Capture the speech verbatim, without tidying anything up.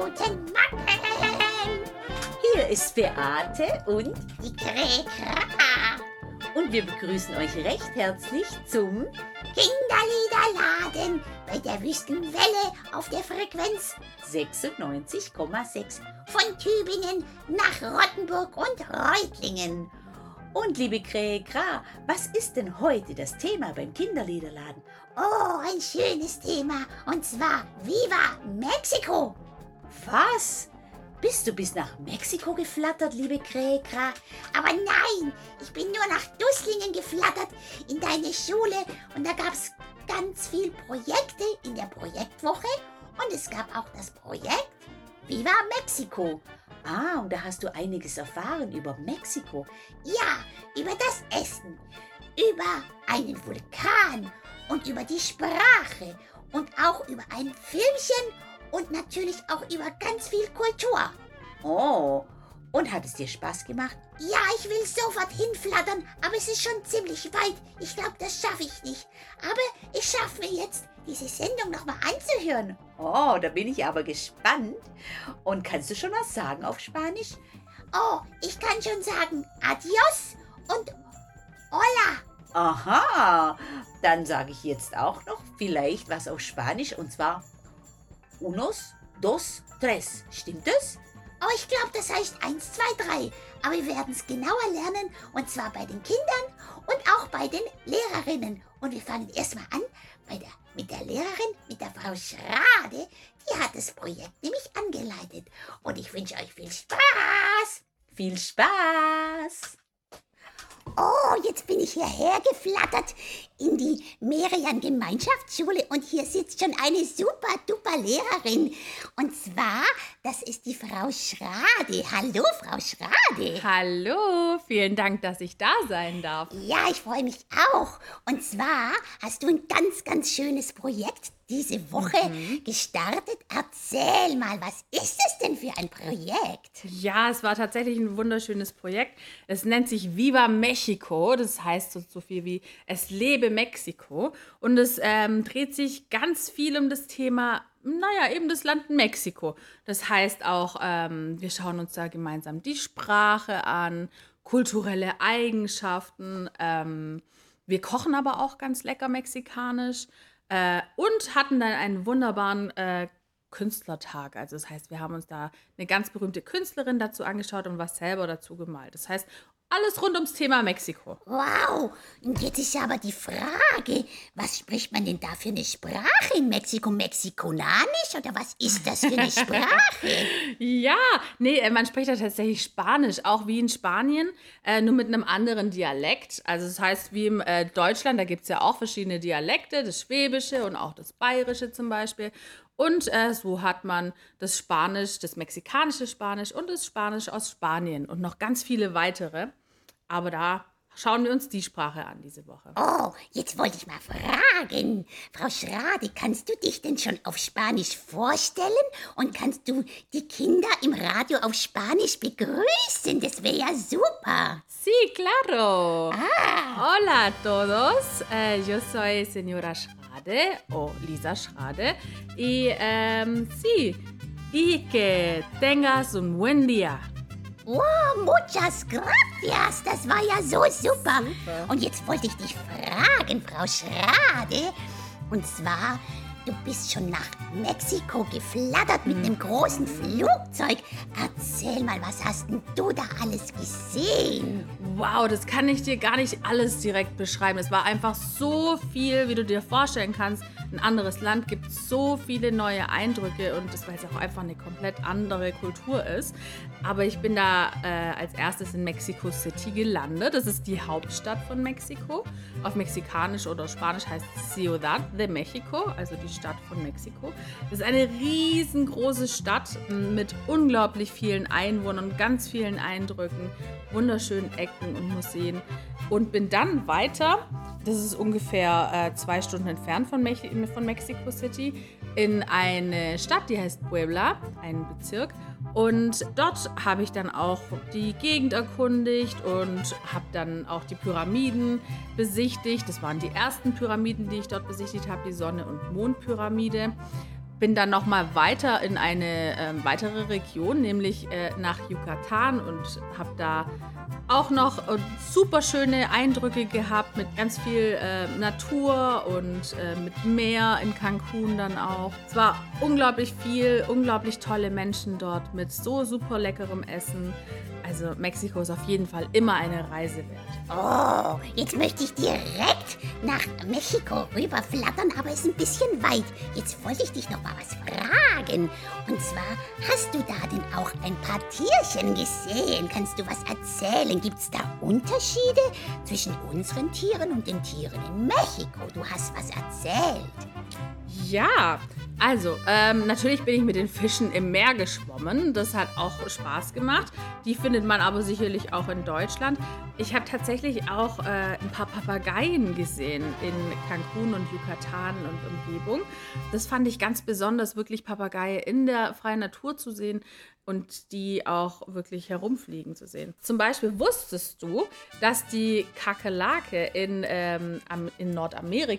Guten Morgen! Hier ist Beate und die Krekra. Und wir begrüßen euch recht herzlich zum Kinderliederladen bei der Wüstenwelle auf der Frequenz sechsundneunzig Komma sechs von Tübingen nach Rottenburg und Reutlingen. Und liebe Krekra, was ist denn heute das Thema beim Kinderliederladen? Oh, ein schönes Thema, und zwar Viva Mexiko! Was? Bist du bis nach Mexiko geflattert, liebe Krekra? Aber nein, ich bin nur nach Dusslingen geflattert, in deine Schule, und da gab es ganz viel Projekte in der Projektwoche und es gab auch das Projekt Viva Mexiko. Ah, und da hast du einiges erfahren über Mexiko. Ja, über das Essen, über einen Vulkan und über die Sprache und auch über ein Filmchen und natürlich auch über ganz viel Kultur. Oh, und hat es dir Spaß gemacht? Ja, ich will sofort hinflattern, aber es ist schon ziemlich weit. Ich glaube, das schaffe ich nicht. Aber ich schaffe mir jetzt, diese Sendung nochmal anzuhören. Oh, da bin ich aber gespannt. Und kannst du schon was sagen auf Spanisch? Oh, ich kann schon sagen Adios und Hola. Aha, dann sage ich jetzt auch noch vielleicht was auf Spanisch, und zwar unos, dos, tres. Stimmt das? Oh, ich glaube, das heißt eins, zwei, drei. Aber wir werden es genauer lernen, und zwar bei den Kindern und auch bei den Lehrerinnen. Und wir fangen erstmal an bei der, mit der Lehrerin, mit der Frau Schrade. Die hat das Projekt nämlich angeleitet. Und ich wünsche euch viel Spaß. Viel Spaß! Oh, jetzt bin ich hierher geflattert in die Merian-Gemeinschaftsschule und hier sitzt schon eine super duper Lehrerin. Und zwar, das ist die Frau Schrade. Hallo, Frau Schrade. Hallo, vielen Dank, dass ich da sein darf. Ja, ich freue mich auch. Und zwar hast du ein ganz, ganz schönes Projekt diese Woche mhm. gestartet. Erzähl mal, was ist es denn für ein Projekt? Ja, es war tatsächlich ein wunderschönes Projekt. Es nennt sich Viva Mexico. Das heißt so, so viel wie Es lebe Mexiko. Und es ähm, dreht sich ganz viel um das Thema, naja, eben das Land Mexiko. Das heißt auch, ähm, wir schauen uns da gemeinsam die Sprache an, kulturelle Eigenschaften. Ähm, wir kochen aber auch ganz lecker mexikanisch. Äh, und hatten dann einen wunderbaren äh, Künstlertag. Also das heißt, wir haben uns da eine ganz berühmte Künstlerin dazu angeschaut und was selber dazu gemalt. Das heißt, alles rund ums Thema Mexiko. Wow, und jetzt ist aber die Frage, was spricht man denn da für eine Sprache in Mexiko? Mexikonanisch oder was ist das für eine Sprache? Ja, nee, man spricht da tatsächlich Spanisch, auch wie in Spanien, äh, nur mit einem anderen Dialekt. Also das heißt, wie in äh, Deutschland, da gibt es ja auch verschiedene Dialekte, das Schwäbische und auch das Bayerische zum Beispiel. Und äh, so hat man das Spanisch, das mexikanische Spanisch und das Spanisch aus Spanien und noch ganz viele weitere. Aber da schauen wir uns die Sprache an diese Woche. Oh, jetzt wollte ich mal fragen. Frau Schrade, kannst du dich denn schon auf Spanisch vorstellen? Und kannst du die Kinder im Radio auf Spanisch begrüßen? Das wäre ja super. Sí, claro. Ah. Hola a todos. Eh, yo soy señora Schrade o Lisa Schrade. Y um, sí, y que tengas un buen día. Oh, muchas gracias. Das war ja so super. Super. Und jetzt wollte ich dich fragen, Frau Schrade. Und zwar, du bist schon nach Mexiko geflattert mit einem großen Flugzeug. Erzähl mal, was hast denn du da alles gesehen? Wow, das kann ich dir gar nicht alles direkt beschreiben. Es war einfach so viel, wie du dir vorstellen kannst. Ein anderes Land gibt so viele neue Eindrücke und das, weil es auch einfach eine komplett andere Kultur ist. Aber ich bin da äh, als erstes in Mexico City gelandet. Das ist die Hauptstadt von Mexiko. Auf Mexikanisch oder Spanisch heißt Ciudad de México, also die Stadt von Mexiko. Das ist eine riesengroße Stadt mit unglaublich vielen Einwohnern und ganz vielen Eindrücken, wunderschönen Ecken und Museen. Und bin dann weiter, das ist ungefähr äh, zwei Stunden entfernt von, Mex- von Mexico City, in eine Stadt, die heißt Puebla, ein Bezirk. Und dort habe ich dann auch die Gegend erkundigt und habe dann auch die Pyramiden besichtigt. Das waren die ersten Pyramiden, die ich dort besichtigt habe, die Sonne- und Mondpyramide. bin dann noch mal weiter in eine ähm, weitere Region, nämlich äh, nach Yucatan und habe da auch noch äh, super schöne Eindrücke gehabt mit ganz viel äh, Natur und äh, mit Meer in Cancun dann auch. Es war unglaublich viel, unglaublich tolle Menschen dort mit so super leckerem Essen. Also Mexiko ist auf jeden Fall immer eine Reise wert. Oh, jetzt möchte ich direkt nach Mexiko rüberflattern, aber ist ein bisschen weit. Jetzt wollte ich dich noch mal was fragen. Und zwar, hast du da denn auch ein paar Tierchen gesehen? Kannst du was erzählen? Gibt es da Unterschiede zwischen unseren Tieren und den Tieren in Mexiko? Du hast was erzählt. Ja, also ähm, natürlich bin ich mit den Fischen im Meer geschwommen. Das hat auch Spaß gemacht. Die findet man aber sicherlich auch in Deutschland. Ich habe tatsächlich auch äh, ein paar Papageien gesehen in Cancun und Yucatan und Umgebung. Das fand ich ganz besonders, wirklich Papageie in der freien Natur zu sehen und die auch wirklich herumfliegen zu sehen. Zum Beispiel wusstest du, dass die Kakerlake in, ähm, am- in Nordamerika